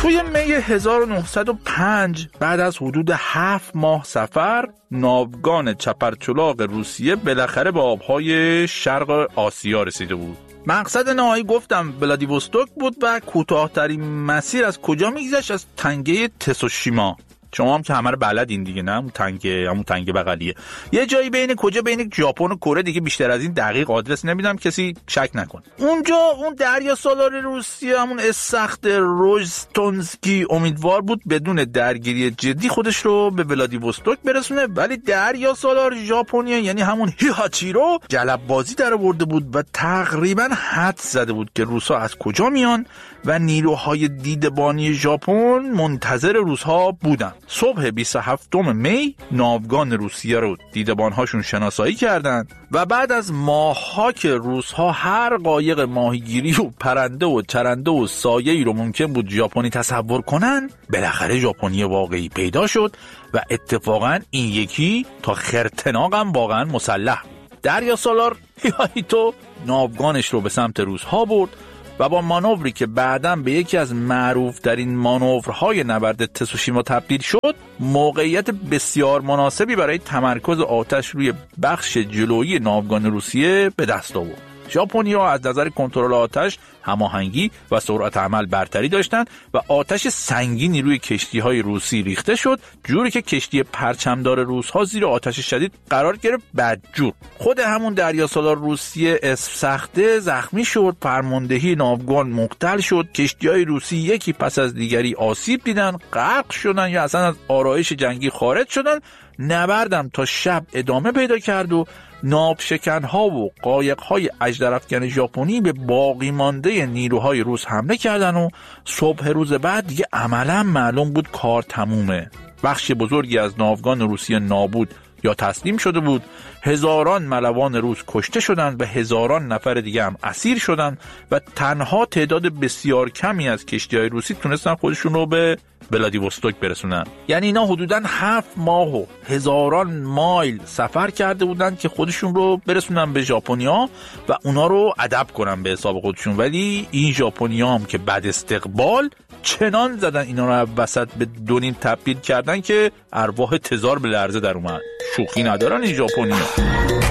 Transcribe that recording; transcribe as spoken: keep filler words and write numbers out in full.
توی می هزار و نهصد و پنج بعد از حدود هفت ماه سفر، ناوگان چپرچلاق روسیه بالاخره به آبهای شرق آسیا رسیده بود. مقصد نهایی گفتم ولادیوستوک بود و کوتاه‌ترین مسیر از کجا میگذشت؟ از تنگه تسوشیما. شما هم که همه رو بلدین دیگه، نه؟ اون تنگه، همون تنگه بغلیه. یه جایی بین کجا بین ژاپن و کره دیگه، بیشتر از این دقیق آدرس نمیدم، کسی شک نکنه. اونجا اون دریا سالار روسیه، همون استخر روژتونسکی، امیدوار بود بدون درگیری جدی خودش رو به ولادیوستوک برسونه، ولی دریا سالار ژاپنیا یعنی همون هیهاچیرو جلب بازی در آورده بود و تقریبا حدس زده بود که روسا از کجا میان و نیروهای دیدبانی ژاپن منتظر روس‌ها بودن. صبح بیست و هفتم می ناوگان روسیه رو دیدبان‌هاشون شناسایی کردند و بعد از ماه‌ها که روس‌ها هر قایق ماهیگیری و پرنده و چرنده و سایه‌ای رو ممکن بود ژاپنی تصور کنن، بالاخره ژاپنی واقعی پیدا شد و اتفاقاً این یکی تا خرطناقم واقعاً مسلح. دریا سالار هیهایتو ناوگانش رو به سمت روس‌ها برد و با مانوری که بعداً به یکی از معروف‌ترین مانورهای نبرد تسوشیما تبدیل شد، موقعیت بسیار مناسبی برای تمرکز آتش روی بخش جلویی ناوگان روسیه به دست آورد. ژاپنی‌ها از نظر کنترل آتش، هماهنگی و سرعت عمل برتری داشتند و آتش سنگینی روی کشتی‌های روسی ریخته شد، جوری که کشتی پرچمدار روس‌ها زیر آتش شدید قرار گرفت. بدجور خود همون دریا سالار روسیه اسفسخته زخمی شد، فرماندهی ناوگان مختل شد، کشتی‌های روسی یکی پس از دیگری آسیب دیدن، غرق شدن یا اصلا از آرایش جنگی خارج شدن. نبردم تا شب ادامه پیدا کرد و ناوشکن‌ها و قایق‌های اژدرافکن ژاپنی به باقی مانده نیروهای روس حمله کردن و صبح روز بعد دیگه عملاً معلوم بود کار تمومه. بخش بزرگی از ناوگان روسیه نابود یا تسلیم شده بود، هزاران ملوان روس کشته شدند و هزاران نفر دیگه هم اسیر شدند و تنها تعداد بسیار کمی از کشتی‌های روسی تونستن خودشون رو به ولادیوستوک برسونن. یعنی اینا حدوداً هفت ماه و هزاران مایل سفر کرده بودن که خودشون رو برسونن به ژاپنیا و اونا رو ادب کنن به حساب خودشون، ولی این ژاپنیا هم که بعد استقبال چنان زدن اینا رو وسط به دو نیم تبدیل کردن که ارواح تزار به لرزه در اومد. شوخی ندارن این ژاپنیا.